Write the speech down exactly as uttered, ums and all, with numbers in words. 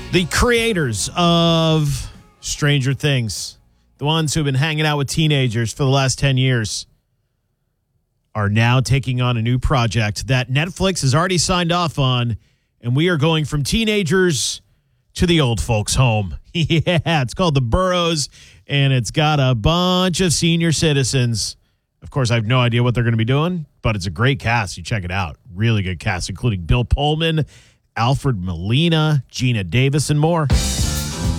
The creators of Stranger Things, the ones who've been hanging out with teenagers for the last ten years, are now taking on a new project that Netflix has already signed off on, and we are going from teenagers to the old folks' home. Yeah, it's called The Burrows, and it's got a bunch of senior citizens. Of course, I have no idea what they're going to be doing, but it's a great cast. You check it out. Really good cast, including Bill Pullman, Alfred Molina, Gina Davis, and more.